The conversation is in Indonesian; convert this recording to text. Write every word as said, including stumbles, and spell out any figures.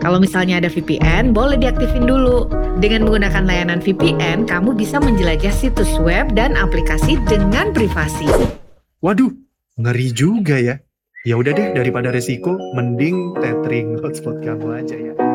Kalau misalnya ada V P N, boleh diaktifin dulu. Dengan menggunakan layanan V P N, kamu bisa menjelajah situs web dan aplikasi dengan privasi. Waduh, ngeri juga ya. Ya udah deh, daripada resiko, mending tethering hotspot kamu aja ya.